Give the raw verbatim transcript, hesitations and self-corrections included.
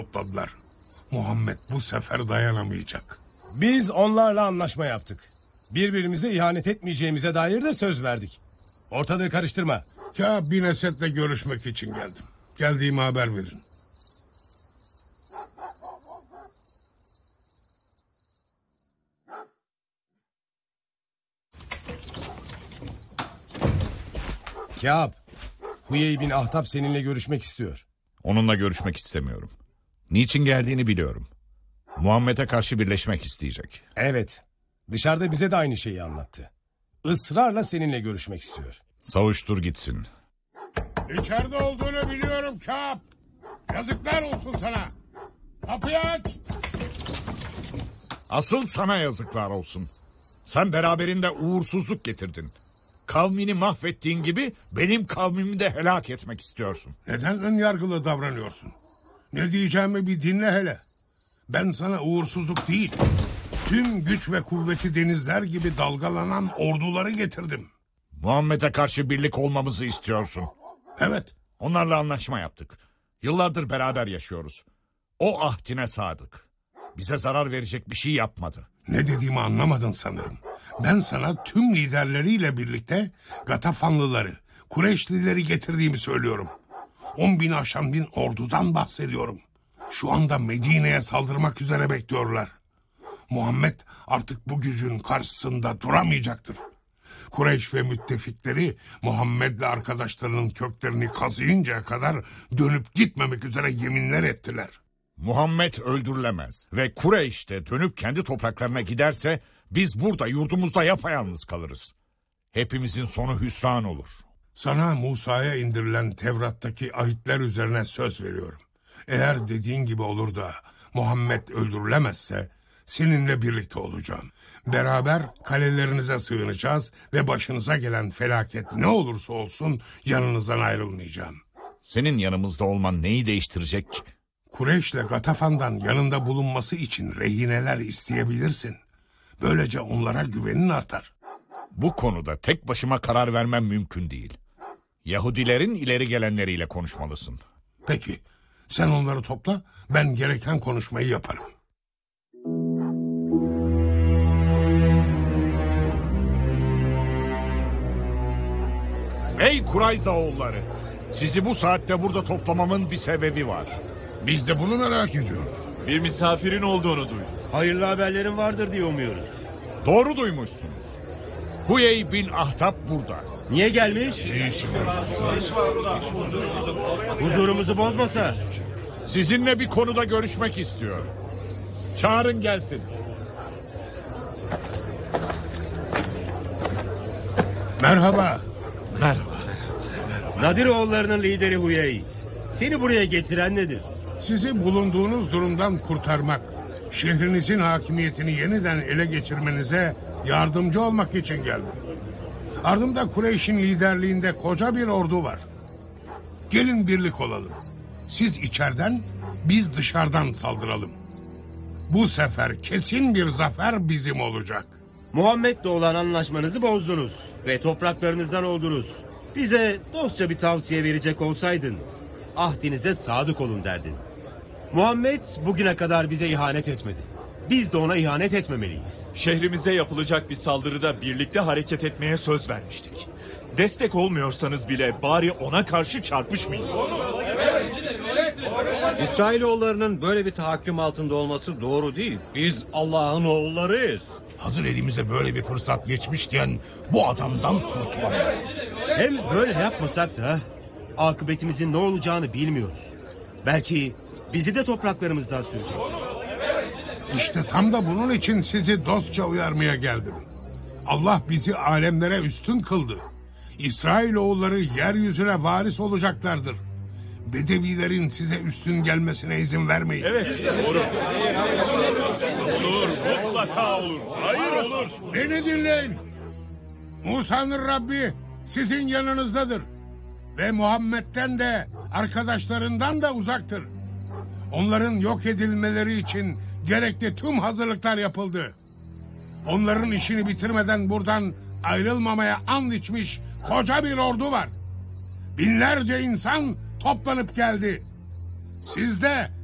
topladılar. Muhammed bu sefer dayanamayacak. Biz onlarla anlaşma yaptık. Birbirimize ihanet etmeyeceğimize dair de söz verdik. Ortalığı karıştırma. Ya bin Esed'le görüşmek için geldim. Geldiğimi haber verin. Kâb, Huyey bin Ahtap seninle görüşmek istiyor. Onunla görüşmek istemiyorum. Niçin geldiğini biliyorum. Muhammed'e karşı birleşmek isteyecek. Evet, dışarıda bize de aynı şeyi anlattı. Israrla seninle görüşmek istiyor. Savuştur gitsin. İçeride olduğunu biliyorum Kâb. Yazıklar olsun sana. Kapıyı aç. Asıl sana yazıklar olsun. Sen beraberinde uğursuzluk getirdin. Kavmini mahvettiğin gibi benim kavmimi de helak etmek istiyorsun. Neden ön yargılı davranıyorsun? Ne diyeceğimi bir dinle hele. Ben sana uğursuzluk değil, tüm güç ve kuvveti denizler gibi dalgalanan orduları getirdim. Muhammed'e karşı birlik olmamızı istiyorsun. Evet. Onlarla anlaşma yaptık. Yıllardır beraber yaşıyoruz. O ahdine sadık. Bize zarar verecek bir şey yapmadı. Ne dediğimi anlamadın sanırım. Ben sana tüm liderleriyle birlikte Gatafanlıları, Kureyşlileri getirdiğimi söylüyorum. On bin aşan bin ordudan bahsediyorum. Şu anda Medine'ye saldırmak üzere bekliyorlar. Muhammed artık bu gücün karşısında duramayacaktır. Kureyş ve müttefikleri Muhammed'le arkadaşlarının köklerini kazıyıncaya kadar dönüp gitmemek üzere yeminler ettiler. Muhammed öldürülemez ve Kureyş de dönüp kendi topraklarına giderse biz burada yurdumuzda yapayalnız kalırız. Hepimizin sonu hüsran olur. Sana Musa'ya indirilen Tevrat'taki ahitler üzerine söz veriyorum. Eğer dediğin gibi olur da Muhammed öldürülemezse seninle birlikte olacağım. Beraber kalelerinize sığınacağız ve başınıza gelen felaket ne olursa olsun yanınızdan ayrılmayacağım. Senin yanımızda olman neyi değiştirecek ki? Kureyş'le Gatafan'dan yanında bulunması için rehineler isteyebilirsin. Böylece onlara güvenin artar. Bu konuda tek başıma karar vermem mümkün değil. Yahudilerin ileri gelenleriyle konuşmalısın. Peki, sen onları topla, ben gereken konuşmayı yaparım. Ey Kurayza oğulları! Sizi bu saatte burada toplamamın bir sebebi var. Biz de bunu merak ediyoruz. Bir misafirin olduğunu duydum. Hayırlı haberlerin vardır diye umuyoruz. Doğru duymuşsunuz. Huyey bin Ahtap burada. Niye gelmiş? Huzurumuzu bozmasa. Sizinle bir konuda görüşmek istiyor. Çağırın gelsin. Merhaba. Merhaba. Nadiroğullarının lideri Huyey. Seni buraya getiren nedir? Sizi bulunduğunuz durumdan kurtarmak, şehrinizin hakimiyetini yeniden ele geçirmenize yardımcı olmak için geldim. Ardımda Kureyş'in liderliğinde koca bir ordu var. Gelin birlik olalım. Siz içeriden, biz dışarıdan saldıralım. Bu sefer kesin bir zafer bizim olacak. Muhammed'le olan anlaşmanızı bozdunuz ve topraklarınızdan oldunuz. Bize dostça bir tavsiye verecek olsaydın, ahdinize sadık olun derdin. Muhammed bugüne kadar bize ihanet etmedi. Biz de ona ihanet etmemeliyiz. Şehrimize yapılacak bir saldırıda birlikte hareket etmeye söz vermiştik. Destek olmuyorsanız bile bari ona karşı çarpışmayın. İsrailoğullarının böyle bir tahakküm altında olması doğru değil. Biz Allah'ın oğullarıyız. Hazır elimize böyle bir fırsat geçmişken bu adamdan kurtulalım. Hem böyle yapmasak da akıbetimizin ne olacağını bilmiyoruz. Belki bizi de topraklarımızdan sürecek. İşte tam da bunun için sizi dostça uyarmaya geldim. Allah bizi alemlere üstün kıldı. İsrailoğulları yeryüzüne varis olacaklardır. Bedevilerin size üstün gelmesine izin vermeyin. Evet, doğru. Olur, mutlaka olur. Hayır olur. Beni dinleyin. Musa'nın Rabbi sizin yanınızdadır. Ve Muhammed'den de arkadaşlarından da uzaktır. Onların yok edilmeleri için gerekli tüm hazırlıklar yapıldı. Onların işini bitirmeden buradan ayrılmamaya and içmiş koca bir ordu var. Binlerce insan toplanıp geldi. Siz de